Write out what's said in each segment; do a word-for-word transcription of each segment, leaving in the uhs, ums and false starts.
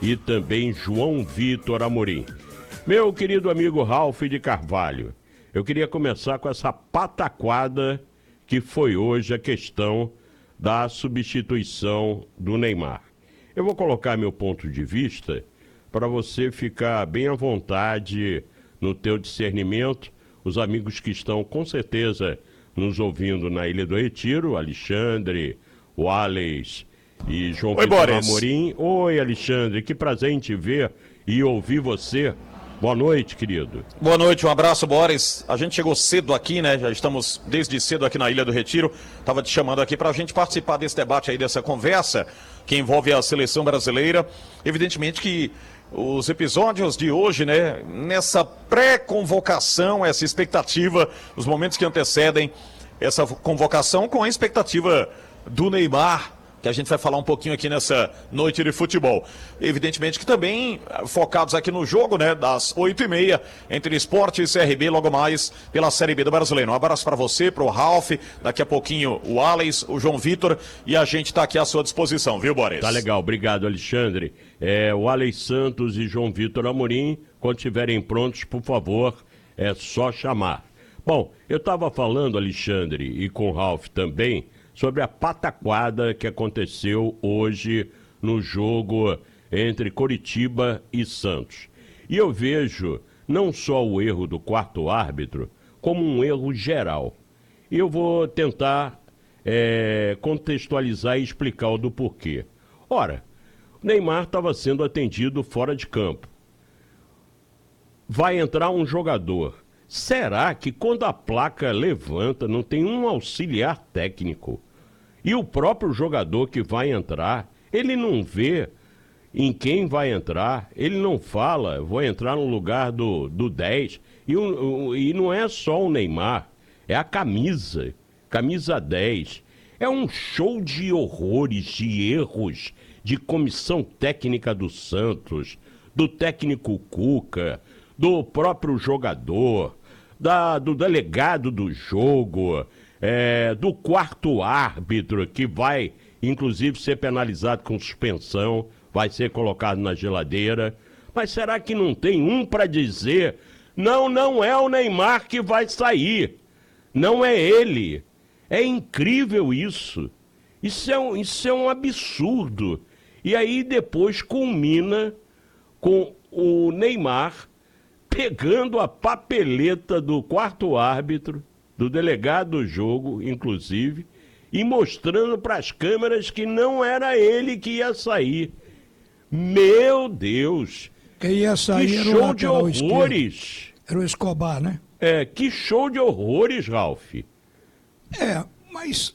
e também João Vitor Amorim. Meu querido amigo Ralf de Carvalho, eu queria começar com essa pataquada que foi hoje a questão da substituição do Neymar. Eu vou colocar meu ponto de vista para você ficar bem à vontade no teu discernimento. Os amigos que estão com certeza nos ouvindo na Ilha do Retiro, Alexandre, Wallace e João Oi, Vitor Boris. Amorim. Oi, Alexandre, que prazer em te ver e ouvir você. Boa noite, querido. Boa noite, um abraço, Boris. A gente chegou cedo aqui, né? Já estamos desde cedo aqui na Ilha do Retiro. Tava te chamando aqui para a gente participar desse debate aí, dessa conversa que envolve a seleção brasileira. Evidentemente que os episódios de hoje, né? Nessa pré-convocação, essa expectativa, os momentos que antecedem essa convocação com a expectativa do Neymar, que a gente vai falar um pouquinho aqui nessa noite de futebol. Evidentemente que também focados aqui no jogo, né, das oito e meia, entre Sport e C R B, logo mais pela Série B do Brasileiro. Um abraço para você, para o Ralf, daqui a pouquinho o Wallace, o João Vitor, e a gente está aqui à sua disposição, viu, Boris? Tá legal, obrigado, Alexandre. É, o Wallace Santos e João Vitor Amorim, quando estiverem prontos, por favor, é só chamar. Bom, eu estava falando, Alexandre, e com o Ralf também, sobre a pataquada que aconteceu hoje no jogo entre Coritiba e Santos. E eu vejo não só o erro do quarto árbitro, como um erro geral. E eu vou tentar é, contextualizar e explicar o do porquê. Ora, o Neymar estava sendo atendido fora de campo. Vai entrar um jogador. Será que quando a placa levanta não tem um auxiliar técnico e o próprio jogador que vai entrar, ele não vê em quem vai entrar, ele não fala, vou entrar no lugar do, do dez, e, o, e não é só o Neymar, é a camisa, camisa dez. É um show de horrores, de erros, de comissão técnica do Santos, do técnico Cuca, do próprio jogador, Da, do delegado do jogo, é, do quarto árbitro, que vai, inclusive, ser penalizado com suspensão, vai ser colocado na geladeira. Mas será que não tem um para dizer, não, não é o Neymar que vai sair, não é ele? É incrível isso. Isso é um, isso é um absurdo. E aí depois culmina com o Neymar pegando a papeleta do quarto árbitro, do delegado do jogo, inclusive, e mostrando para as câmeras que não era ele que ia sair. Meu Deus! Quem ia sair que era show o de horrores. horrores! Era o Escobar, né? É, que show de horrores, Ralf. É, mas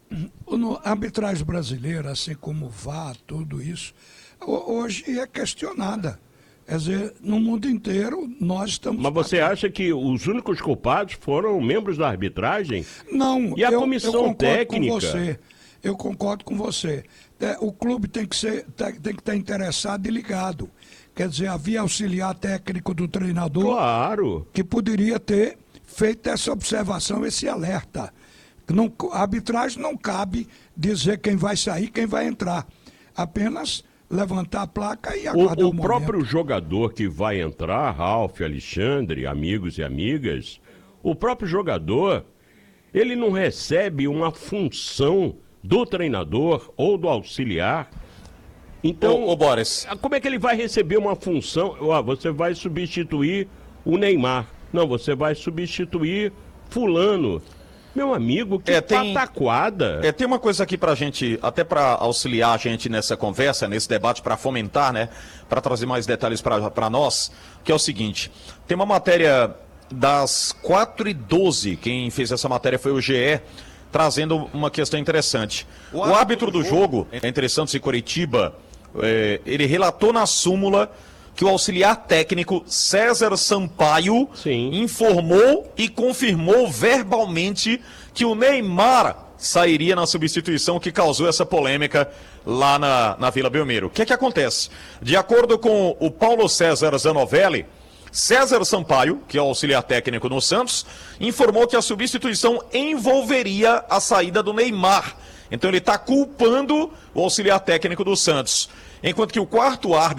a arbitragem brasileira, assim como o V A R, tudo isso, hoje é questionada. Quer dizer, no mundo inteiro nós estamos... Mas você acha que os únicos culpados foram membros da arbitragem? Não, e a eu, comissão eu concordo técnica? com você. Eu concordo com você. É, o clube tem que ser, tem, tem que estar interessado e ligado. Quer dizer, havia auxiliar técnico do treinador... Claro. Que poderia ter feito essa observação, esse alerta. Não, a arbitragem não cabe dizer quem vai sair, quem vai entrar. Apenas levantar a placa e aguardar o, o, o momento. próprio jogador que vai entrar, Ralf, Alexandre, amigos e amigas, o próprio jogador, ele não recebe uma função do treinador ou do auxiliar. Então, ô, ô Boris, como é que ele vai receber uma função? Ó, você vai substituir o Neymar. Não, você vai substituir fulano. Meu amigo, que é, tem, pataquada. É, tem uma coisa aqui pra gente, até pra auxiliar a gente nessa conversa, nesse debate, pra fomentar, né? Pra trazer mais detalhes pra, pra nós, que é o seguinte, tem uma matéria das quatro e doze, quem fez essa matéria foi o G E, trazendo uma questão interessante. O árbitro do jogo, entre Santos e Coritiba, é, ele relatou na súmula que o auxiliar técnico César Sampaio Sim. informou e confirmou verbalmente que o Neymar sairia na substituição que causou essa polêmica lá na, na Vila Belmiro. O que é que acontece? De acordo com o Paulo César Zanovelli, César Sampaio, que é o auxiliar técnico no Santos, informou que a substituição envolveria a saída do Neymar. Então ele está culpando o auxiliar técnico do Santos. Enquanto que o quarto árbitro